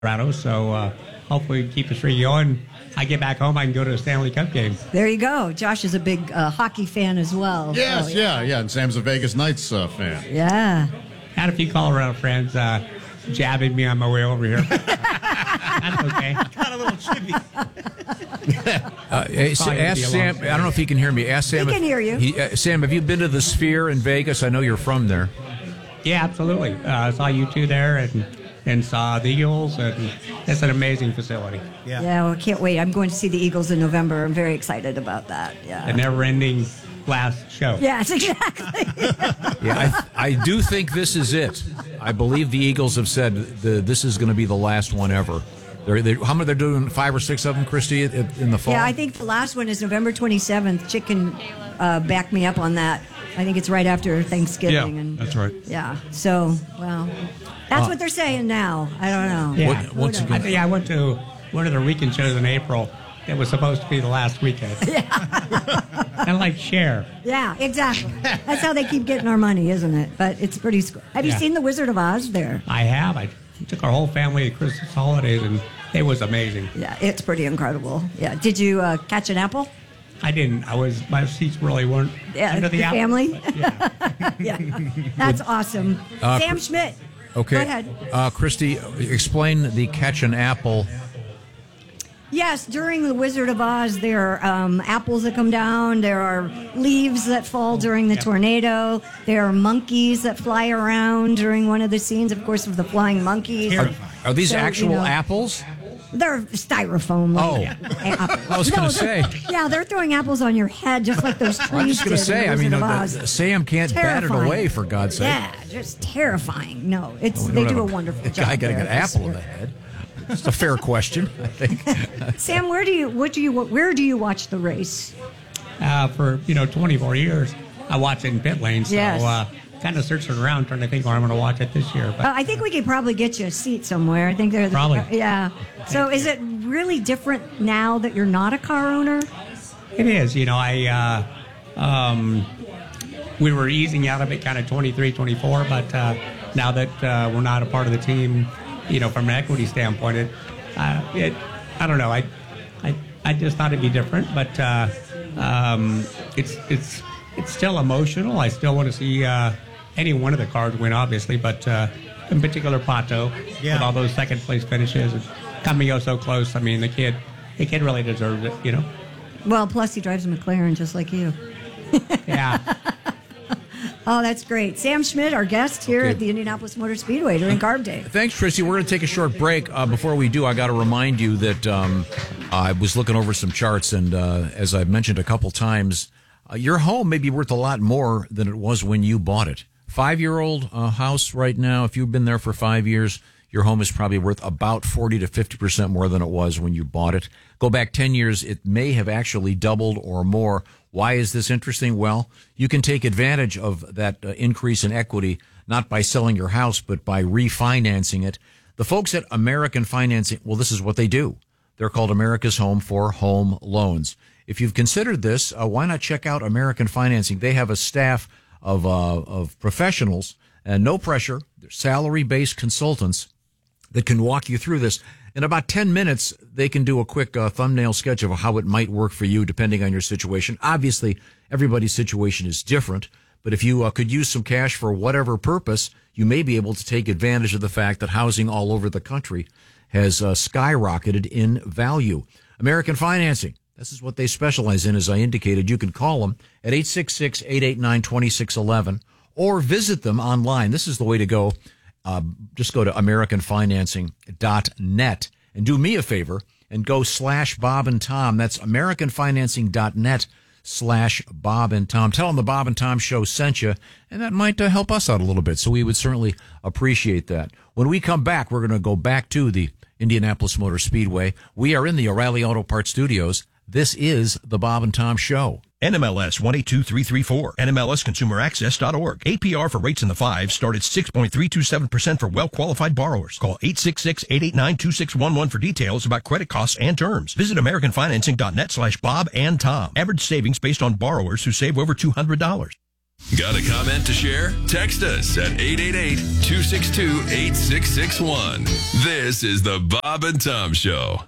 Colorado, so hopefully keep the streak going. I get back home, I can go to a Stanley Cup game. There you go. Josh is a big hockey fan as well. Yes, yeah. And Sam's a Vegas Knights fan. Yeah. Had a few Colorado friends jabbing me on my way over here. That's okay. Got a little chippy. Ask Sam. I don't know if he can hear me. Ask Sam. He can hear you. Sam, have you been to the Sphere in Vegas? I know you're from there. Yeah, absolutely. I saw you two there and saw the Eagles, and it's an amazing facility. Yeah, well, I can't wait. I'm going to see the Eagles in November. I'm very excited about that. Yeah. A never-ending last show. Yes, exactly. Yeah, I do think this is it. I believe the Eagles have said this is going to be the last one ever. How many they're doing? 5 or 6 of them, Christy, in the fall? Yeah, I think the last one is November 27th. Chick can back me up on that. I think it's right after Thanksgiving. Yeah, and, that's right. Yeah, so, well, that's what they're saying now. I don't know. Yeah. Once again, I went to one of the weekend shows in April. It was supposed to be the last weekend. Yeah. Kind of like Cher. Yeah, exactly. That's how they keep getting our money, isn't it? But it's pretty. Have you seen The Wizard of Oz there? I have. I took our whole family to Christmas holidays, and it was amazing. Yeah, it's pretty incredible. Yeah. Did you catch an apple? I didn't. My seats really weren't under the apple, family. But, yeah. Yeah, that's awesome. Sam Schmidt. Okay. Go ahead. Christy, explain the catch an apple. Yes, during The Wizard of Oz, there are apples that come down. There are leaves that fall during the tornado. There are monkeys that fly around during one of the scenes, of course, of the flying monkeys. Are these actual apples? They're styrofoam. Apples. I was going to say. Yeah, they're throwing apples on your head just like those trees. I was just going to say, I mean, Sam can't bat it away, for God's sake. Yeah, just terrifying. No, they do a wonderful job. Guy got an apple in the head. It's a fair question, I think. Sam, where do you watch the race? For 24 years, I watch it in pit lane. So kind of searching around, trying to think where I'm going to watch it this year. But I think we could probably get you a seat somewhere. I think there's probably. Yeah. So is it really different now that you're not a car owner? It is. We were easing out of it kind of 23, 24, but now that we're not a part of the team, from an equity standpoint, I don't know. I just thought it'd be different, but it's still emotional. I still want to see any one of the cars win, obviously, but in particular Pato with all those second place finishes and coming so close. I mean, the kid really deserves it, Well, plus he drives a McLaren just like you. Yeah. Oh, that's great. Sam Schmidt, our guest here at the Indianapolis Motor Speedway during Carb Day. Thanks, Christy. We're going to take a short break. Before we do, I got to remind you that I was looking over some charts, and as I've mentioned a couple times, your home may be worth a lot more than it was when you bought it. 5-year-old house right now, if you've been there for 5 years, your home is probably worth about 40 to 50% more than it was when you bought it. Go back 10 years, it may have actually doubled or more. Why is this interesting? Well, you can take advantage of that increase in equity, not by selling your house, but by refinancing it. The folks at American Financing, well, this is what they do. They're called America's Home for Home Loans. If you've considered this, why not check out American Financing? They have a staff of professionals, and no pressure. They're salary-based consultants that can walk you through this. In about 10 minutes, they can do a quick thumbnail sketch of how it might work for you, depending on your situation. Obviously, everybody's situation is different, but if you could use some cash for whatever purpose, you may be able to take advantage of the fact that housing all over the country has skyrocketed in value. American Financing, this is what they specialize in, as I indicated. You can call them at 866-889-2611 or visit them online. This is the way to go. Just go to AmericanFinancing.net and do me a favor and go /Bob and Tom. That's AmericanFinancing.net/Bob and Tom. Tell them the Bob and Tom Show sent you, and that might help us out a little bit. So we would certainly appreciate that. When we come back, we're going to go back to the Indianapolis Motor Speedway. We are in the O'Reilly Auto Parts Studios. This is the Bob and Tom Show. NMLS 182334, NMLSConsumerAccess.org. APR for rates in the 5s start at 6.327% for well-qualified borrowers. Call 866-889-2611 for details about credit costs and terms. Visit AmericanFinancing.net /Bob and Tom. Average savings based on borrowers who save over $200. Got a comment to share? Text us at 888-262-8661. This is the Bob and Tom Show.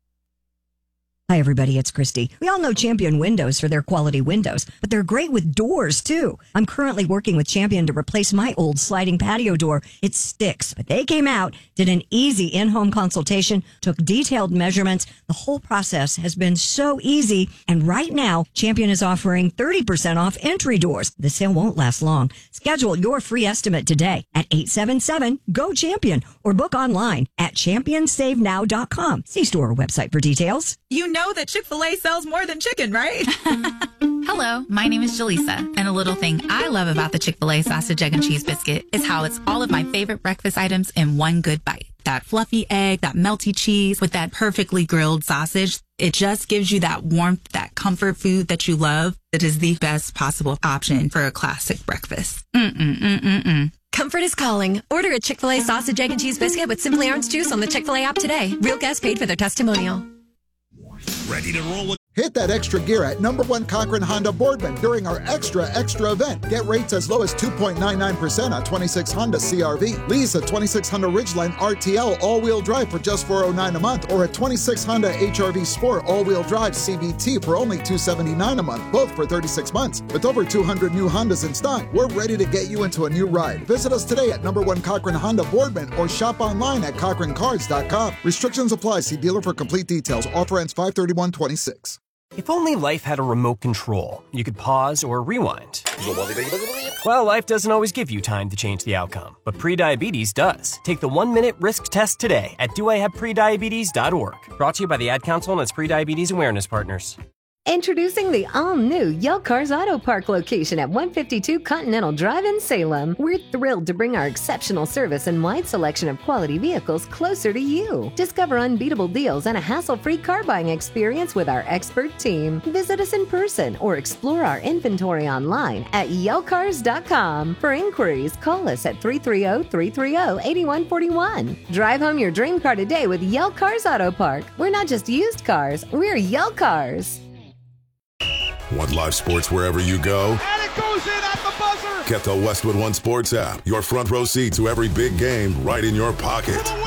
Hi, everybody. It's Christy. We all know Champion Windows for their quality windows, but they're great with doors, too. I'm currently working with Champion to replace my old sliding patio door. It sticks, but they came out, did an easy in-home consultation, took detailed measurements. The whole process has been so easy. And right now, Champion is offering 30% off entry doors. The sale won't last long. Schedule your free estimate today at 877-GO-CHAMPION or book online at championsavenow.com. See store or website for details. You know that Chick-fil-A sells more than chicken, right? Hello, my name is Jaleesa, and a little thing I love about the Chick-fil-A sausage, egg, and cheese biscuit is how it's all of my favorite breakfast items in one good bite. That fluffy egg, that melty cheese with that perfectly grilled sausage. It just gives you that warmth, that comfort food that you love. That is the best possible option for a classic breakfast. Comfort is calling. Order a Chick-fil-A sausage, egg, and cheese biscuit with Simply Orange Juice on the Chick-fil-A app today. Real guests paid for their testimonial. Ready to roll with... Hit that extra gear at #1 Cochran Honda Boardman during our extra event. Get rates as low as 2.99% on 26 Honda CRV. Lease a 26 Honda Ridgeline RTL all-wheel drive for just $409 a month, or a 26 Honda HR-V Sport all-wheel drive CVT for only $279 a month, both for 36 months. With over 200 new Hondas in stock, we're ready to get you into a new ride. Visit us today at #1 Cochran Honda Boardman or shop online at CochranCars.com. Restrictions apply. See dealer for complete details. Offer ends 5/31/26. If only life had a remote control, you could pause or rewind. Well, life doesn't always give you time to change the outcome, but prediabetes does. Take the 1-minute risk test today at doihaveprediabetes.org. Brought to you by the Ad Council and its Prediabetes Awareness Partners. Introducing the all-new Yell Cars Auto Park location at 152 Continental Drive in Salem. We're thrilled to bring our exceptional service and wide selection of quality vehicles closer to you. Discover unbeatable deals and a hassle-free car buying experience with our expert team. Visit us in person or explore our inventory online at yellcars.com. For inquiries, call us at 330-330-8141. Drive home your dream car today with Yell Cars Auto Park. We're not just used cars, we're Yell Cars. Want live sports wherever you go? And it goes in at the buzzer! Get the Westwood One Sports app. Your front row seat to every big game right in your pocket. Yeah!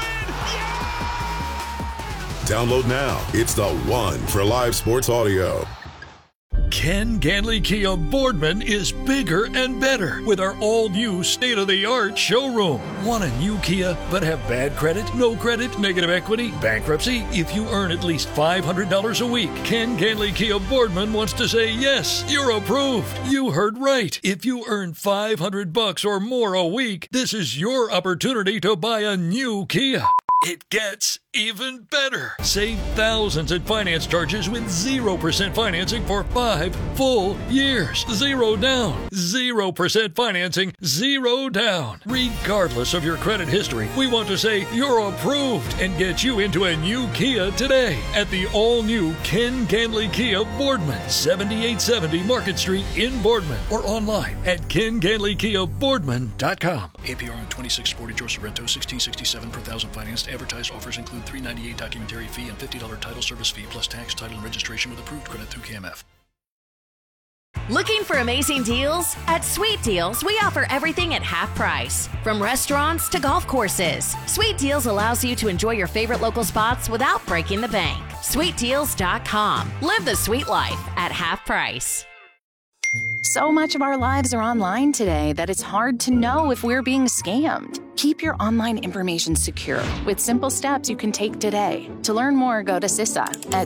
Download now. It's the one for live sports audio. Ken Ganley Kia Boardman is bigger and better with our all-new state-of-the-art showroom. Want a new Kia but have bad credit, no credit, negative equity, bankruptcy? If you earn at least $500 a week, Ken Ganley Kia Boardman wants to say yes, you're approved. You heard right. If you earn $500 or more a week, this is your opportunity to buy a new Kia. It gets even better. Save thousands in finance charges with 0% financing for 5 full years. Zero down. 0% financing. Zero down. Regardless of your credit history, we want to say you're approved and get you into a new Kia today at the all-new Ken Ganley Kia Boardman, 7870 Market Street in Boardman, or online at kenganleykiaboardman.com. APR on 2640 George Sorrento, $1667 per thousand financed. Advertised offers include $398 documentary fee and $50 title service fee plus tax, title, and registration with approved credit through KMF. Looking for amazing deals? At Sweet Deals, we offer everything at half price. From restaurants to golf courses, Sweet Deals allows you to enjoy your favorite local spots without breaking the bank. SweetDeals.com. Live the sweet life at half price. So much of our lives are online today that it's hard to know if we're being scammed. Keep your online information secure with simple steps you can take today. To learn more, go to CISA at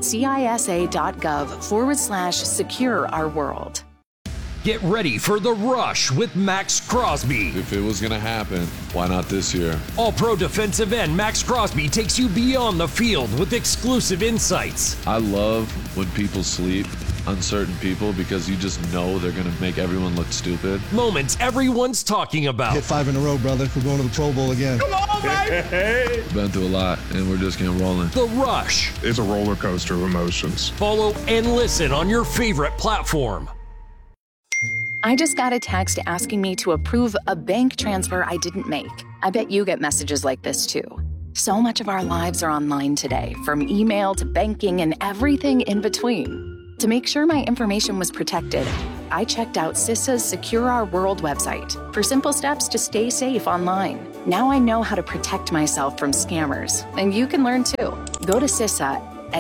cisa.gov/secure our world. Get ready for the rush with Max Crosby. If it was going to happen, why not this year? All-pro defensive end Max Crosby takes you beyond the field with exclusive insights. I love when people sleep. Uncertain people, because you just know they're going to make everyone look stupid. Moments everyone's talking about. Hit 5 in a row, brother. We're going to the Pro Bowl again. Come on, baby! Been through a lot, and we're just getting rolling. The Rush. It's a roller coaster of emotions. Follow and listen on your favorite platform. I just got a text asking me to approve a bank transfer I didn't make. I bet you get messages like this too. So much of our lives are online today, from email to banking and everything in between. To make sure my information was protected, I checked out CISA's Secure Our World website for simple steps to stay safe online. Now I know how to protect myself from scammers, and you can learn too. Go to CISA at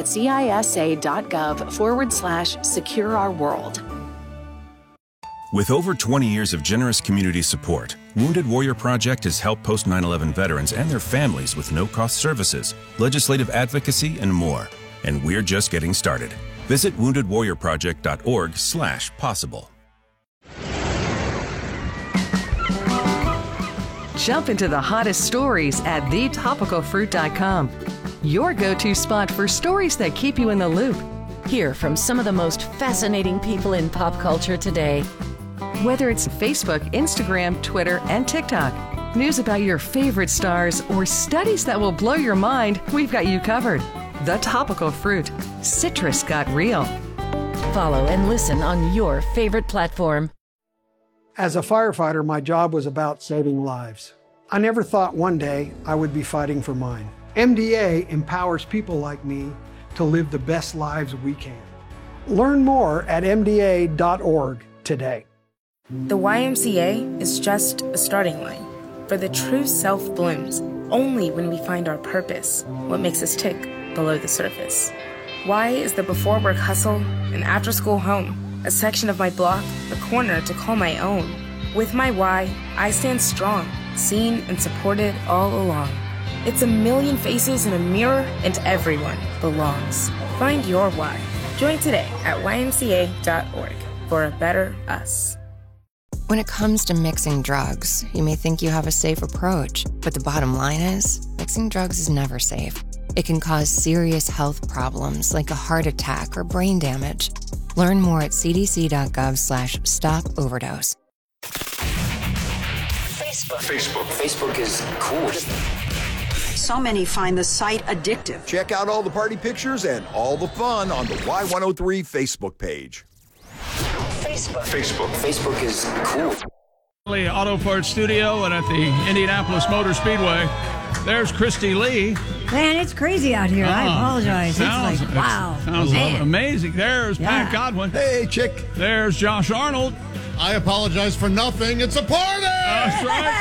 cisa.gov/Secure Our World. With over 20 years of generous community support, Wounded Warrior Project has helped post 9/11 veterans and their families with no-cost services, legislative advocacy, and more. And we're just getting started. Visit woundedwarriorproject.org/possible. Jump into the hottest stories at thetopicalfruit.com. Your go-to spot for stories that keep you in the loop. Hear from some of the most fascinating people in pop culture today. Whether it's Facebook, Instagram, Twitter, and TikTok, news about your favorite stars, or studies that will blow your mind, we've got you covered. The Topical Fruit. Citrus got real. Follow and listen on your favorite platform. As a firefighter, my job was about saving lives. I never thought one day I would be fighting for mine. MDA empowers people like me to live the best lives we can. Learn more at MDA.org today. The YMCA is just a starting line, for the true self blooms only when we find our purpose, what makes us tick below the surface. Y is the before work hustle and after school home, a section of my block, a corner to call my own. With my Y, I stand strong, seen and supported all along. It's a million faces in a mirror and everyone belongs. Find your Y. Join today at ymca.org for a better us. When it comes to mixing drugs, you may think you have a safe approach, but the bottom line is, mixing drugs is never safe. It can cause serious health problems like a heart attack or brain damage. Learn more at cdc.gov/stop-overdose. Facebook is cool. So many find the site addictive. Check out all the party pictures and all the fun on the Y103 Facebook page. Facebook is cool. Auto Parts Studio and at the Indianapolis Motor Speedway. There's Christy Lee. Man, it's crazy out here. I apologize. It's like, wow. Sounds amazing. There's Pat Godwin. Hey, chick. There's Josh Arnold. I apologize for nothing. It's a party! That's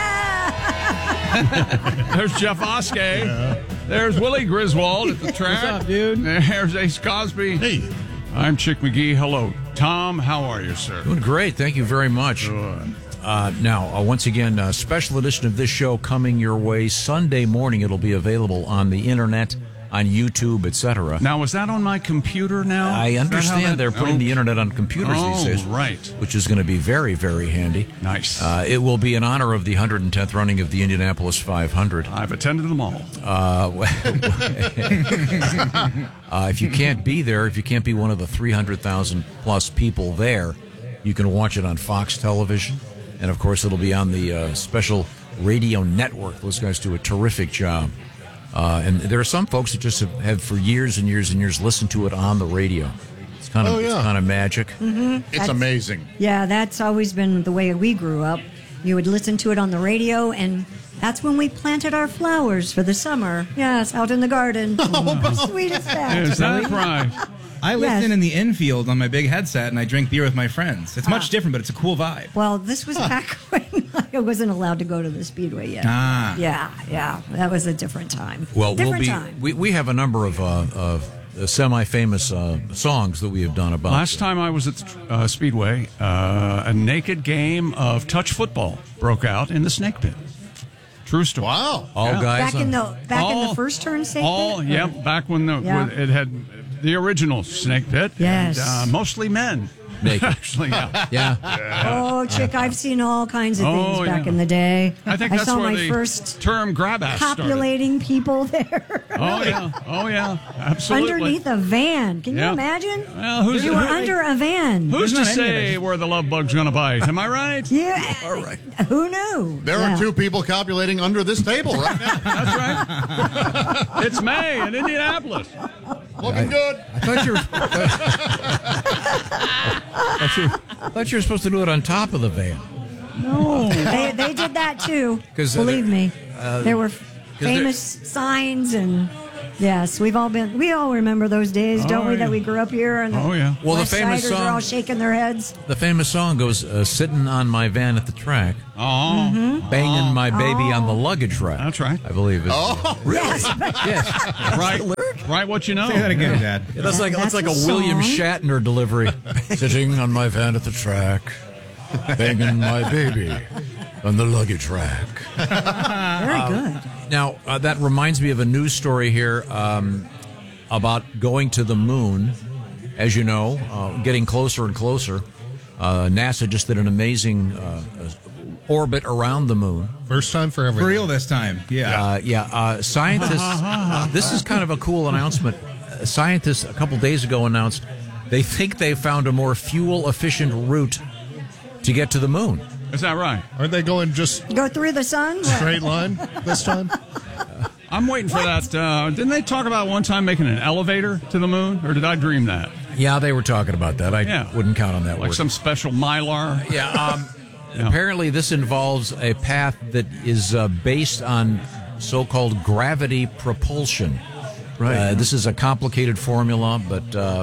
right. There's Jeff Oskey. Yeah. There's Willie Griswold at the track. What's up, dude? There's Ace Cosby. Hey. I'm Chick McGee. Hello. Tom, how are you, sir? Doing great. Thank you very much. Good. Now, once again, a special edition of this show coming your way Sunday morning. It'll be available on the internet, on YouTube, etc. Now, was that on my computer now? I understand they're putting the internet on computers these days. Right. Which is going to be very, very handy. Nice. It will be in honor of the 110th running of the Indianapolis 500. I've attended them all. If you can't be there, if you can't be one of the 300,000 plus people there, you can watch it on Fox Television. And, of course, it'll be on the special radio network. Those guys do a terrific job. And there are some folks that just have for years and years and years listened to it on the radio. It's kind of, it's kind of magic. Mm-hmm. It's amazing. Yeah, that's always been the way we grew up. You would listen to it on the radio, and that's when we planted our flowers for the summer. Yes, out in the garden. How sweet is that? Is that right? I listen in the infield on my big headset, and I drink beer with my friends. It's much different, but it's a cool vibe. Well, this was back when I wasn't allowed to go to the Speedway yet. Yeah, that was a different time. Well, time. We have a number of semi-famous songs that we have done about. Last time I was at the Speedway, a naked game of touch football broke out in the Snake Pit. True story. Wow! All guys back in the first turn Snake Pit. Yeah, back when it had the original Snake Pit. Yes, and, mostly men. Naked. Actually, yeah. Oh, Chick, I've seen all kinds of things back in the day. I think I that's saw where my the first term grab ass copulating people there. Oh yeah, absolutely. Underneath a van. Can you imagine? Well, you were under a van. Who's to say where the love bug's going to bite? Am I right? Yeah. All right. Who knew? There are two people copulating under this table right now. That's right. It's May in Indianapolis. Looking good. I thought you were supposed to do it on top of the van. No, they did that too. Believe me, there were famous signs and Yes, we all remember those days, don't we? That we grew up here, and Well, the famous West Siders song are all shaking their heads. The famous song goes, "Sitting on my van at the track, banging my baby on the luggage rack." That's right, I believe. Really? Yes. Right. What you know? Say that again, Dad. Yeah, that's like a William Shatner delivery. Sitting on my van at the track, banging my baby on the luggage rack. Very good. Now, that reminds me of a news story here about going to the moon. As you know, getting closer and closer. NASA just did an amazing orbit around the moon. First time for everything. For real this time. Yeah. Scientists, this is kind of a cool announcement. Scientists a couple days ago announced they think they found a more fuel-efficient route to get to the moon. Is that right? Aren't they going just Go through the sun? straight line this time? I'm waiting for that. Didn't they talk about one time making an elevator to the moon, or did I dream that? Yeah, they were talking about that. I wouldn't count on that. Like word. some special Mylar. Yeah. Apparently, this involves a path that is based on so-called gravity propulsion. Right. This is a complicated formula, but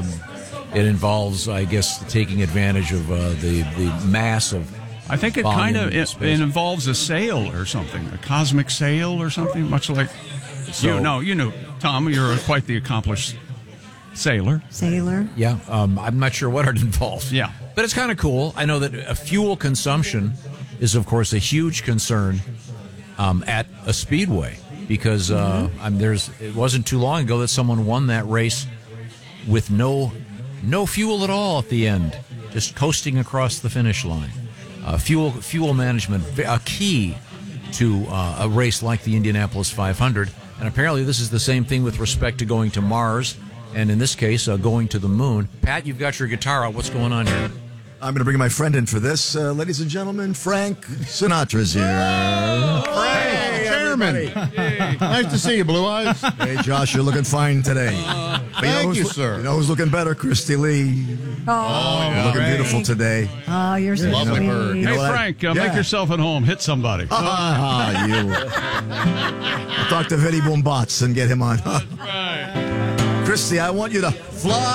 it involves, I guess, taking advantage of the mass of. I think it kind of it involves a sail or something, a cosmic sail or something, much like. You know, Tom, you're quite the accomplished sailor. Yeah, I'm not sure what it involves. Yeah. But it's kind of cool. I know that fuel consumption is, of course, a huge concern at a speedway because it wasn't too long ago that someone won that race with no fuel at all at the end, just coasting across the finish line. Fuel management, a key to a race like the Indianapolis 500. And apparently this is the same thing with respect to going to Mars, and in this case, going to the moon. Pat, you've got your guitar out. What's going on here? I'm going to bring my friend in for this. Ladies and gentlemen, Frank Sinatra's here. Frank, Chairman. Nice to see you, Blue Eyes. Hey, Josh, you're looking fine today. Thank you, sir. You know who's looking better? Christy Lee. You're looking beautiful today. Oh, you're so Lovely bird. sweet. Hey, Frank, make yourself at home. Hit somebody. You. I'll talk to Vinny Boombots and get him on. Right. Christy, I want you to fly.